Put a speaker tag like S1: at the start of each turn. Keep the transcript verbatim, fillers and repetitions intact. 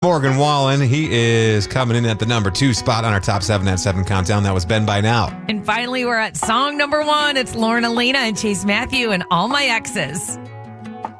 S1: Morgan Wallen, he is coming in at the number two spot on our top seven at seven countdown. That was Ben By Now.
S2: And finally, we're at song number one. It's Lauren Elena and Chase Matthew and All My Exes.